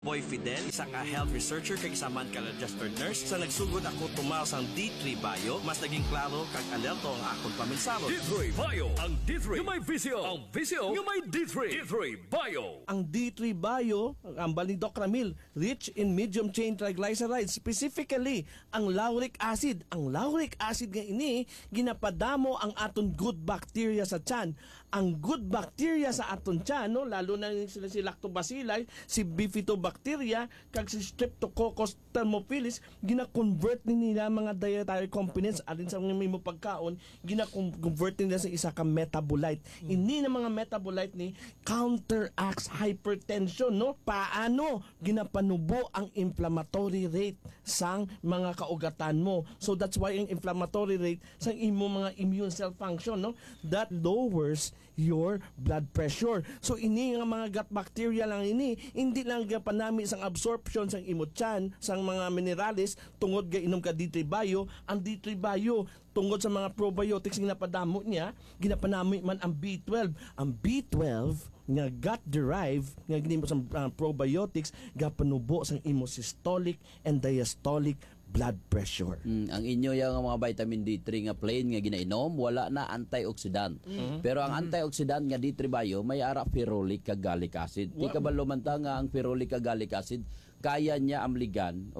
Boy Fidel, isang health researcher kag isa man ka registered nurse sa nagsugod ako tumaw sang D3 Bio, mas naging klaro kag alerto ang akong paminsalo. D3 Bio, ang D3 yung may visio, ang visio yung may D3. D3 Bio. Ang D3 Bio, ang balin Doc Ramil, rich in medium chain triglycerides, specifically ang lauric acid. Ang lauric acid nga ini ginapadamo ang aton good bacteria sa tiyan. Ang good bacteria sa aton tiyan, no, lalo na sila si Lactobacilli, si Bifidobacteria, kag si Streptococcus thermophilus, gina-convert nila mga dietary components alin sa mga may pagkaon, gina-convert nila sa isa ka metabolite. Ini na mga metabolite ni counteracts hypertension, no? Paano ginapanubo ang inflammatory rate sang mga kaugatan mo? So that's why ang inflammatory rate sang imo mga immune cell function, no? That lowers your blood pressure. So ini nga mga gut bacteria lang ini, hindi lang gapanami sang absorption sang imo tiyan, sang mga minerales tungod ga inom ka D3 Bio. Ang D3 Bio tungod sa mga probiotics nga napadamo niya, ginapanami man ang B12. Ang B12 nga gut derived nga ginimo sa probiotics gapanubo sang imo systolic and diastolic blood pressure. Ang inyo yung mga vitamin D3 nga plain nga ginainom, wala na antioxidant. Pero ang antioxidant nga D3 Bio may ara ferulic kag gallic acid. Di ka ba lumanta nga ang ferulic kag gallic acid kaya niya amligan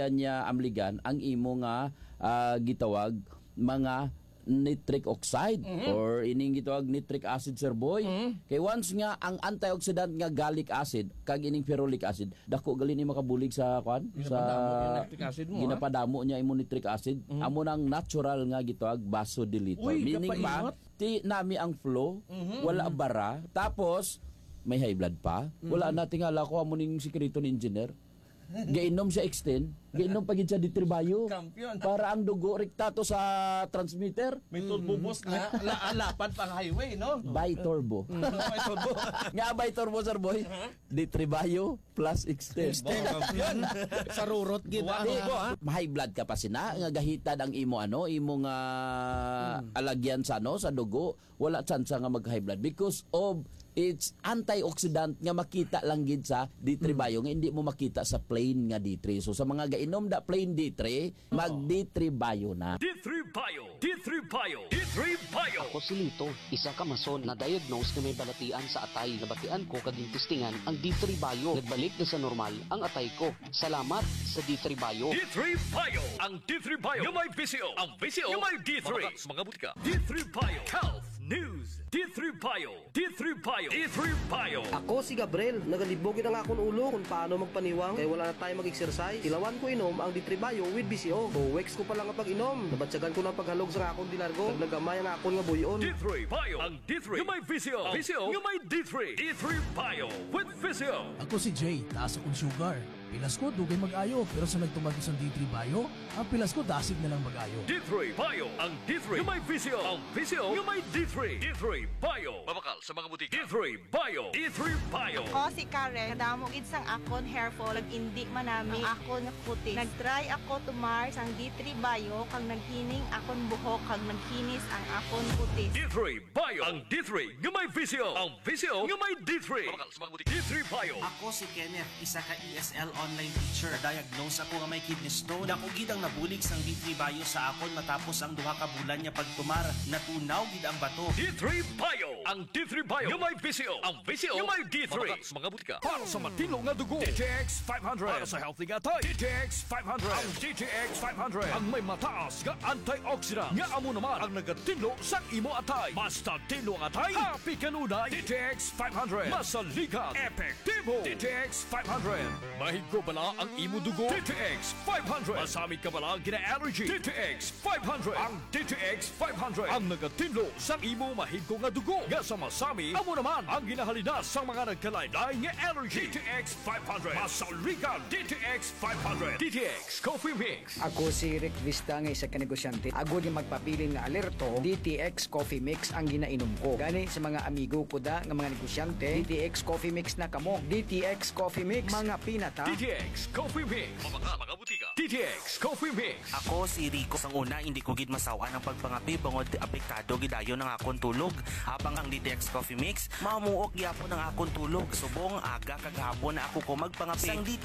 ang imo nga gitawag mga nitric oxide or ining gitawag nitric acid, sir boy. Kay once nga ang antioxidant nga gallic acid kag ining ferulic acid dako gali ni makabulig sa kwan sa ginapadamo niya imo nitric acid, amo nang natural nga gitawag vasodilator. Meaning pa ti nami ang flow, wala bara, tapos may high blood pa, wala na tingala ko amo ning sikreto ni engineer. Gainom siya extend, gainom pagid sa D3 Bio. Kampiyon. Para ang dugo rektato sa transmitter. May turbo boost na lapad pang highway, no? Bi-turbo. Turbo. Nga bi-turbo, sir boy. D3 Bio plus extend. Kampiyon. Sa rurot gid High blood ka pa sina, nga gahitad ang imo nga alagyan sa sa dugo, wala tsansa nga mag-high blood because of it's antioxidant nga makita lang gid sa D3 Bio nga hindi mo makita sa plain nga D3. So sa mga gainom da plain D3, mag D3 Bio na. D3 Bio, D3 Bio, D3 Bio. Ako si Lito, isa ka mason na diagnose na may balatian sa atay. Nabatian ko kaging testingan ang D3 Bio. Nagbalik na sa normal ang atay ko. Salamat sa D3 Bio. D3 Bio, ang D3 Bio yung may visio, ang visio yung may D3. Mga butika. D3 Bio, Health News. D3 Bio, D3 Bio, D3 Bio. Ako si Gabriel, nagalibogin ang akong ulo kung paano magpaniwang kaya wala na tayo mag-exercise. Tilawan ko inom ang D3 Bio with BCO. Weeks ko pa lang ang pag-inom. Nabatsagan ko ng paghalog sa akong dilargo. Nagnagamay ang akong nga buyon. D3 Bio, ang D3 yung may visio, ang visio yung may D3. D3 Bio with visio. Ako si Jay, taas akong sugar. Pilas ko, dugay mag-ayo. Pero sa nagtumagi sa D3 Bio, ang pilas ko, dasig na lang mag-ayo. D3 Bio, ang D3 yung may visio, ang visio yung may D3. D3 Bio. Mabakal sa mga butika. D3 Bio, D3 Bio. Ako si Karen, kadamo gid sang akon hair fall, nag-indi manami ang akon nga puti. Nag-try ako tumar sang D3 Bio, kag naghining akon buhok, kag nagkinis ang akon puti. D3 Bio, ang D3 yung may visio, ang visio yung may D3. Mabakal sa mga butika. D3 Bio. Ako si Kenneth, isa ka ESL online teacher. Diagnose ako nga may kidney stone. Dako gid ang nabulig sang D3 Bio sa akon matapos ang duha ka bulan niya pagtumar. Natunaw gid ang bato. D3 Bio, ang D3 Bio yung may visio, ang visio yung may D3. Mabakal sa mga butika. Para sa matino nga dugo, DTX 500. Para sa healthy nga tayo, DTX 500. Ang DTX 500 ang may mataas nga antioxidant nga amo naman ang nagatinlo sa imo atay. Basta tinlo ang atay, happy kanunay. DTX 500 masaligan, epektibo. DTX 500 mahigko bala ang imo dugo. DTX 500 masamit ka bala gina-allergy. DTX 500 ang DTX 500 ang nagatinlo sa imo mahigko nga dugo. Nga sa masami, amo naman ang ginahalina sa mga nagkalain-lain nga allergy. DTX 500 masaligan. DTX 500 DTX Coffee Mix. Ako si Rick Vista nga isa ka negosyante. Agod yung magpabiling nga alerto, DTX Coffee Mix ang ginainom ko. Gani sa mga amigo ko da nga mga negosyante, DTX Coffee Mix na kamo. DTX Coffee Mix, mga pinata. DTX Coffee Mix. Mga butika. DTX Coffee Mix. Ako si Rico. Sang una, hindi ko gid masawan ang pagpangapi bangod apektado gidayon ang akong tulog. Habang ang ang DTX Coffee Mix, mamuok gyapon ang akon tulog. Subong aga kag hapon na ako ko magpangapi. Sang